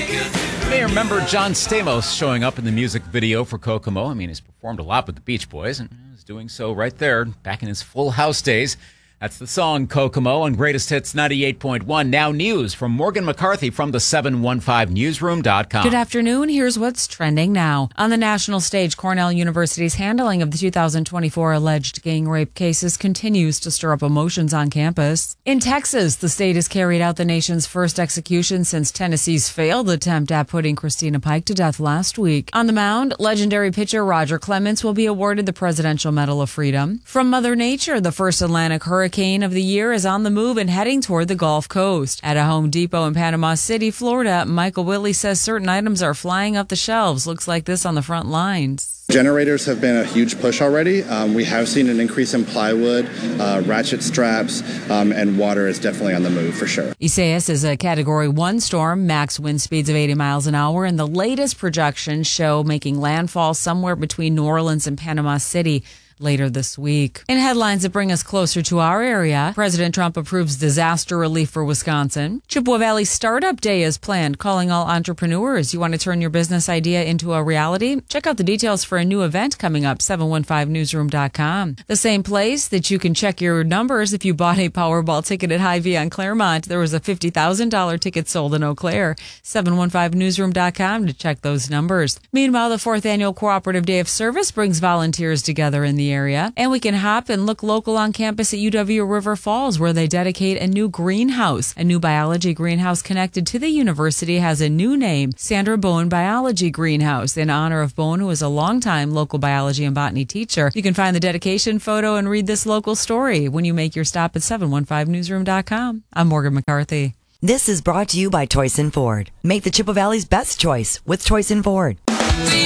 You may remember John Stamos showing up in the music video for Kokomo. I mean, he's performed a lot with the Beach Boys, and he's doing so right there, back in his Full House days. That's the song Kokomo on Greatest Hits 98.1. Now news from Morgan McCarthy from the 715newsroom.com. Good afternoon. Here's what's trending now. On the national stage, Cornell University's handling of the 2024 alleged gang rape cases continues to stir up emotions on campus. In Texas, the state has carried out the nation's first execution since Tennessee's failed attempt at putting Christina Pike to death last week. On the mound, legendary pitcher Roger Clemens will be awarded the Presidential Medal of Freedom. From Mother Nature, the first Atlantic hurricane of the year is on the move and heading toward the Gulf Coast. At a Home Depot in Panama City, Florida, Michael Whitley says certain items are flying up the shelves. Looks like this on the front lines. Generators have been a huge push already. We have seen an increase in plywood, ratchet straps, and water is definitely on the move for sure. Isaias is a Category 1 storm, max wind speeds of 80 miles an hour, and the latest projections show making landfall somewhere between New Orleans and Panama City later this week. In headlines that bring us closer to our area, President Trump approves disaster relief for Wisconsin. Chippewa Valley Startup Day is planned, calling all entrepreneurs. You want to turn your business idea into a reality? Check out the details for a new event coming up, 715newsroom.com. The same place that you can check your numbers if you bought a Powerball ticket at Hy-Vee on Claremont. There was a $50,000 ticket sold in Eau Claire. 715newsroom.com to check those numbers. Meanwhile, the 4th Annual Cooperative Day of Service brings volunteers together in the area, and we can hop and look local on campus at UW River Falls, where they dedicate a new greenhouse. A new biology greenhouse connected to the university has a new name, Sandra Bowen Biology Greenhouse, in honor of Bowen, who is a longtime local biology and botany teacher. You can find the dedication photo and read this local story when you make your stop at 715newsroom.com. I'm Morgan McCarthy. This is brought to you by Toyson Ford. Make the Chippewa Valley's best choice with Toyson Ford.